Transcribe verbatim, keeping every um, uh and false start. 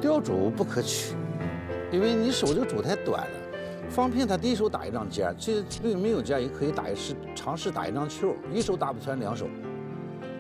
吊珠不可取，因为你手这个珠太短了。方片他第一手打一张结，这对没有结也可以打一试尝试打一张球，一手打不全两手。